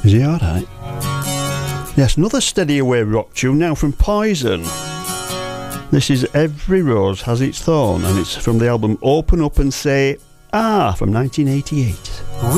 Is he alright? Yes, another steady away rock tune now from Poison. This is Every Rose Has Its Thorn, and it's from the album Open Up and Say Ah from 1988.